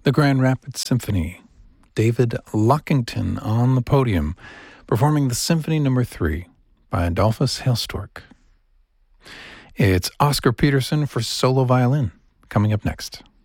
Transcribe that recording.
the Grand Rapids Symphony. David Lockington on the podium, performing the Symphony No. 3 by Adolphus Hailstork. It's Oscar Peterson for solo violin, coming up next.